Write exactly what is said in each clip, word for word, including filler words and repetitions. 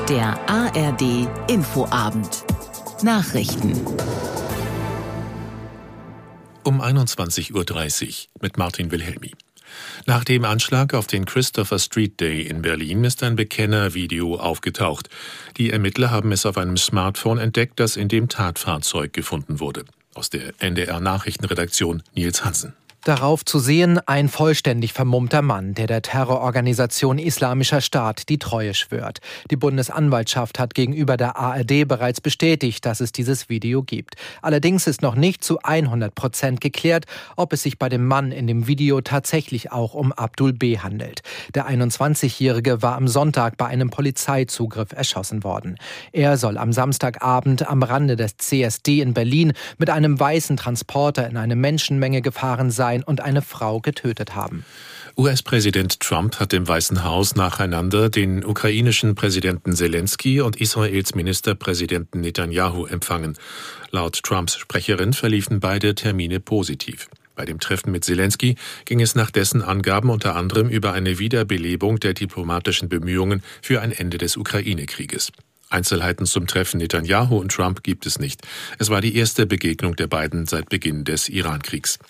Der A R D Infoabend. Nachrichten. Um einundzwanzig Uhr dreißig mit Martin Wilhelmi. Nach dem Anschlag auf den Christopher Street Day in Berlin ist ein Bekennervideo aufgetaucht. Die Ermittler haben es auf einem Smartphone entdeckt, das in dem Tatfahrzeug gefunden wurde. Aus der N D R-Nachrichtenredaktion Nils Hansen. Darauf zu sehen ein vollständig vermummter Mann, der der Terrororganisation Islamischer Staat die Treue schwört. Die Bundesanwaltschaft hat gegenüber der A R D bereits bestätigt, dass es dieses Video gibt. Allerdings ist noch nicht zu hundert Prozent geklärt, ob es sich bei dem Mann in dem Video tatsächlich auch um Abdul B. handelt. Der einundzwanzigjährige war am Sonntag bei einem Polizeizugriff erschossen worden. Er soll am Samstagabend am Rande des C S D in Berlin mit einem weißen Transporter in eine Menschenmenge gefahren sein und eine Frau getötet haben. U S-Präsident Trump hat im Weißen Haus nacheinander den ukrainischen Präsidenten Selensky und Israels Ministerpräsidenten Netanyahu empfangen. Laut Trumps Sprecherin verliefen beide Termine positiv. Bei dem Treffen mit Selensky ging es nach dessen Angaben unter anderem über eine Wiederbelebung der diplomatischen Bemühungen für ein Ende des Ukraine-Krieges. Einzelheiten zum Treffen Netanyahu und Trump gibt es nicht. Es war die erste Begegnung der beiden seit Beginn des Iran-Kriegs.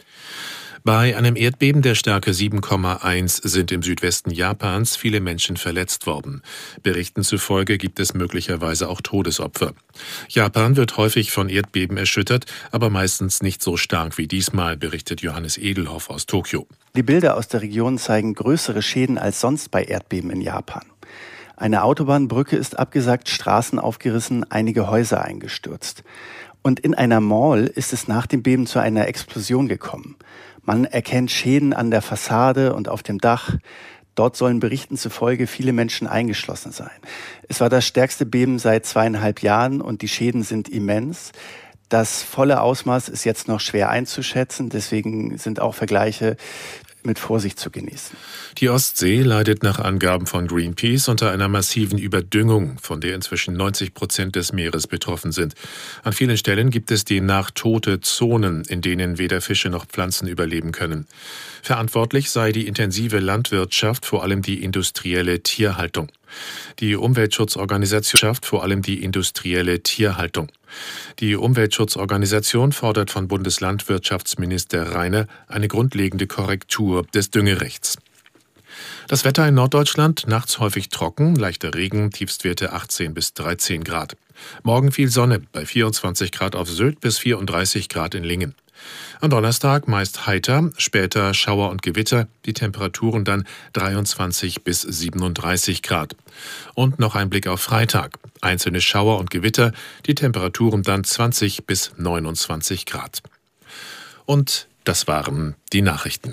Bei einem Erdbeben der Stärke sieben Komma eins sind im Südwesten Japans viele Menschen verletzt worden. Berichten zufolge gibt es möglicherweise auch Todesopfer. Japan wird häufig von Erdbeben erschüttert, aber meistens nicht so stark wie diesmal, berichtet Johannes Edelhoff aus Tokio. Die Bilder aus der Region zeigen größere Schäden als sonst bei Erdbeben in Japan. Eine Autobahnbrücke ist abgesackt, Straßen aufgerissen, einige Häuser eingestürzt. Und in einer Mall ist es nach dem Beben zu einer Explosion gekommen. Man erkennt Schäden an der Fassade und auf dem Dach. Dort sollen Berichten zufolge viele Menschen eingeschlossen sein. Es war das stärkste Beben seit zweieinhalb Jahren und die Schäden sind immens. Das volle Ausmaß ist jetzt noch schwer einzuschätzen, deswegen sind auch Vergleiche mit Vorsicht zu genießen. Die Ostsee leidet nach Angaben von Greenpeace unter einer massiven Überdüngung, von der inzwischen neunzig Prozent des Meeres betroffen sind. An vielen Stellen gibt es demnach tote Zonen, in denen weder Fische noch Pflanzen überleben können. Verantwortlich sei die intensive Landwirtschaft, vor allem die industrielle Tierhaltung. Die Umweltschutzorganisation schafft vor allem die industrielle Tierhaltung. Die Umweltschutzorganisation fordert von Bundeslandwirtschaftsminister Reiner eine grundlegende Korrektur des Düngerechts. Das Wetter in Norddeutschland, nachts häufig trocken, leichter Regen, Tiefstwerte achtzehn bis dreizehn Grad. Morgen viel Sonne, bei vierundzwanzig Grad auf Sylt bis vierunddreißig Grad in Lingen. Am Donnerstag meist heiter, später Schauer und Gewitter, die Temperaturen dann dreiundzwanzig bis siebenunddreißig Grad. Und noch ein Blick auf Freitag. Einzelne Schauer und Gewitter, die Temperaturen dann zwanzig bis neunundzwanzig Grad. Und das waren die Nachrichten.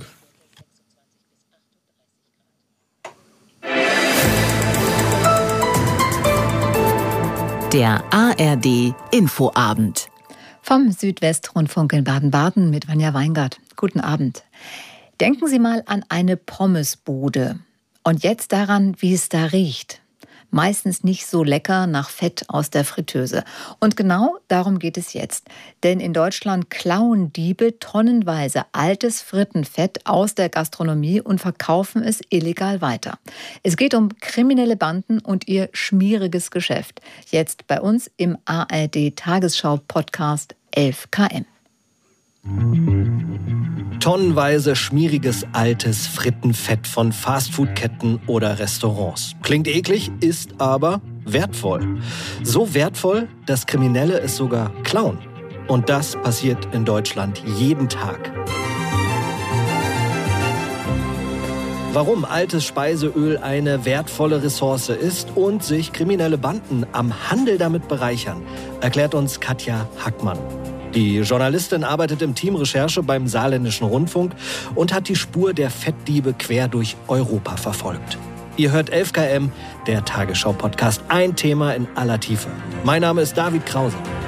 Der A R D Infoabend. Vom Südwestrundfunk in Baden-Baden mit Vanja Weingart. Guten Abend. Denken Sie mal an eine Pommesbude und jetzt daran, wie es da riecht. Meistens nicht so lecker nach Fett aus der Fritteuse. Und genau darum geht es jetzt. Denn in Deutschland klauen Diebe tonnenweise altes Frittenfett aus der Gastronomie und verkaufen es illegal weiter. Es geht um kriminelle Banden und ihr schmieriges Geschäft. Jetzt bei uns im A R D-Tagesschau-Podcast elf K M. Tonnenweise schmieriges altes Frittenfett von Fastfood-Ketten oder Restaurants. Klingt eklig, ist aber wertvoll. So wertvoll, dass Kriminelle es sogar klauen. Und das passiert in Deutschland jeden Tag. Warum altes Speiseöl eine wertvolle Ressource ist und sich kriminelle Banden am Handel damit bereichern, erklärt uns Katja Hackmann. Die Journalistin arbeitet im Team Recherche beim Saarländischen Rundfunk und hat die Spur der Fettdiebe quer durch Europa verfolgt. Ihr hört elf K M, der Tagesschau-Podcast, ein Thema in aller Tiefe. Mein Name ist David Krause.